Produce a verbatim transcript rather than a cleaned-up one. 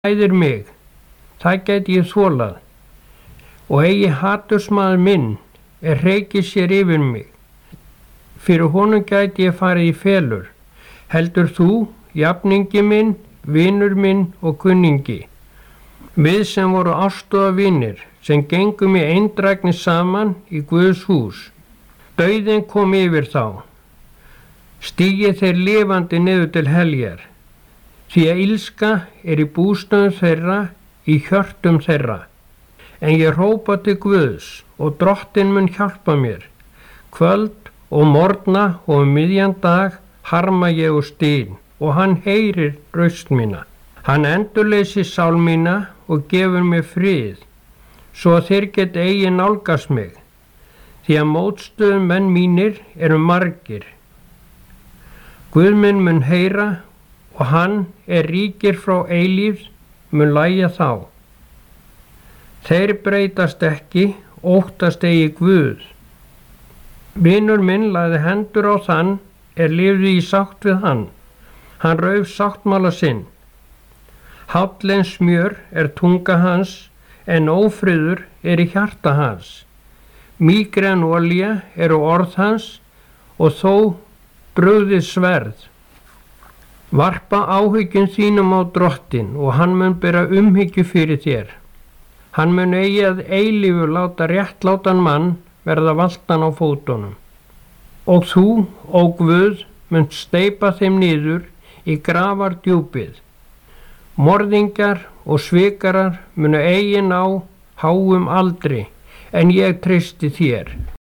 Æðir mig, það gæti ég þolað, og eigi hatursmaður minn er hreykir sér yfir mig. Fyrir honum gæti ég farið í felur. Heldur þú, jafningi minn, vinur minn og kunningi, við sem voru ástúða vinir, sem gengum í eindrægni saman í Guðs hús. Dauðinn kom yfir þá, stígið þeir lifandi niður til heljar. Því að illska er í bústöðum þeirra, í hjörtum þeirra. En ég hrópa til Guðs og Drottinn mun hjálpa mér. Kvöld og morgna og um miðjan dag harma ég og styn og hann heyrir raust mína. Hann endurleysir sál mína og gefur mér frið, svo að þeir get eigi nálgast mig. Því að mótstöðum menn mínir eru margir. Guð minn mun heyra og hann er ríkir frá eilífð, mun lægja þá. Þeir breytast ekki, óttast eigi Guð. Vinur minn lagði hendur á þann er lifði í sátt við hann. Hann rauf sáttmála sinn. Hállinn smjör er tunga hans, en ófriður er í hjarta hans. Mígren olía eru orð hans, og þó brugðið sverð. Varpa áhyggjum þínum á Drottinn og hann mun bera umhyggju fyrir þér. Hann mun eigi að eilífu láta réttlátan mann verða valtan á fótunum. Og þú, ó Guð, mun steypa þeim niður í grafar djúpið. Morðingjar og svikarar munu eigi ná háum aldri, en ég treysti þér.